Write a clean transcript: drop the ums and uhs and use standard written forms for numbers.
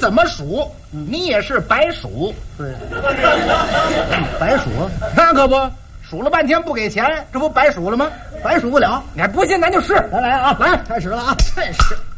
怎么数，你也是白数。 对，白数， 那可不，数了半天不给钱，这不白数了吗？ 白数不了。 你还不信，咱就试。 来啊，来，开始了啊！ 真是。